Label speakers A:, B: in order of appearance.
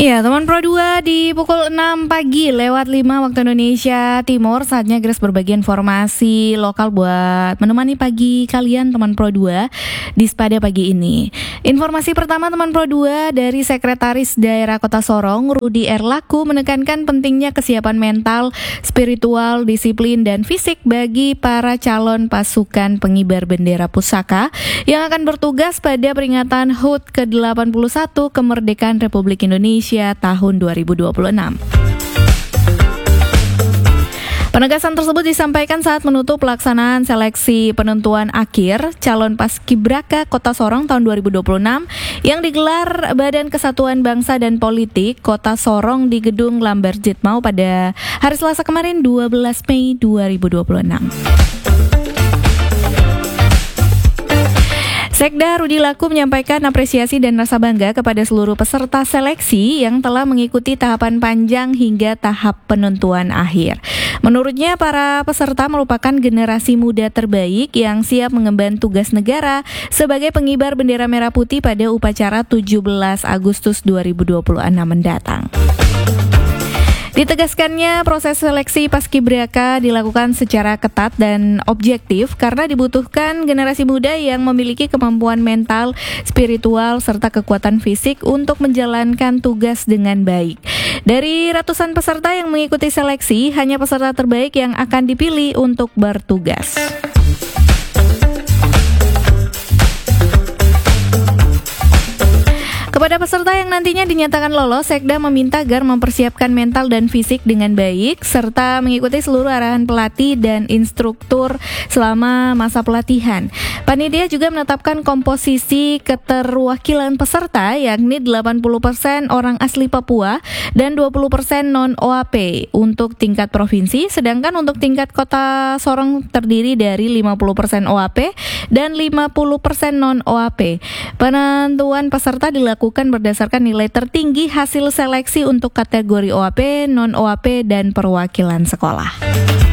A: Ya, teman Pro 2 di pukul 6 pagi lewat 5 waktu Indonesia Timur. Saatnya Grace berbagi informasi lokal buat menemani pagi kalian teman Pro 2 di Spada pagi ini. Informasi pertama teman Pro 2 dari Sekretaris Daerah Kota Sorong, Rudi Erlaku, menekankan pentingnya kesiapan mental, spiritual, disiplin, dan fisik bagi para calon pasukan pengibar bendera pusaka yang akan bertugas pada peringatan HUT ke-81 Kemerdekaan Republik Indonesia tahun 2026. Penegasan tersebut disampaikan saat menutup pelaksanaan seleksi penentuan akhir calon Paskibraka Kota Sorong tahun 2026 yang digelar Badan Kesatuan Bangsa dan Politik Kota Sorong di Gedung Lamberjitmau pada hari Selasa kemarin 12 Mei 2026. Sekda Rudi Laku menyampaikan apresiasi dan rasa bangga kepada seluruh peserta seleksi yang telah mengikuti tahapan panjang hingga tahap penentuan akhir. Menurutnya, para peserta merupakan generasi muda terbaik yang siap mengemban tugas negara sebagai pengibar bendera merah putih pada upacara 17 Agustus 2026 mendatang. Ditegaskannya, proses seleksi Paskibraka dilakukan secara ketat dan objektif karena dibutuhkan generasi muda yang memiliki kemampuan mental, spiritual, serta kekuatan fisik untuk menjalankan tugas dengan baik. Dari ratusan peserta yang mengikuti seleksi, hanya peserta terbaik yang akan dipilih untuk bertugas. Kepada peserta yang nantinya dinyatakan lolos, Sekda meminta agar mempersiapkan mental dan fisik dengan baik, serta mengikuti seluruh arahan pelatih dan instruktur selama masa pelatihan. Panitia juga menetapkan komposisi keterwakilan peserta, yakni 80% orang asli Papua dan 20% non-OAP untuk tingkat provinsi, sedangkan untuk tingkat Kota Sorong terdiri dari 50% OAP dan 50% non-OAP. Penentuan peserta dilakukan berdasarkan nilai tertinggi hasil seleksi untuk kategori OAP, non-OAP, dan perwakilan sekolah.